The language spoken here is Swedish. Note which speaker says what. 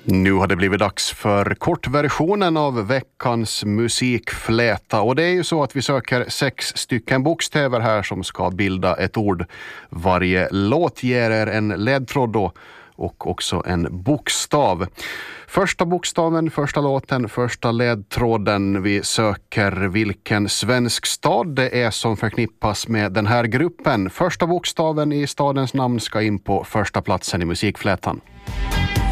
Speaker 1: Nu har det blivit dags för kortversionen av veckans musikfläta, och det är ju så att vi söker 6 stycken bokstäver här som ska bilda ett ord. Varje låt ger er en ledtråd då, och också en bokstav. Första bokstaven, första låten, första ledtråden. Vi söker vilken svensk stad det är som förknippas med den här gruppen. Första bokstaven i stadens namn ska in på första platsen i musikflätan.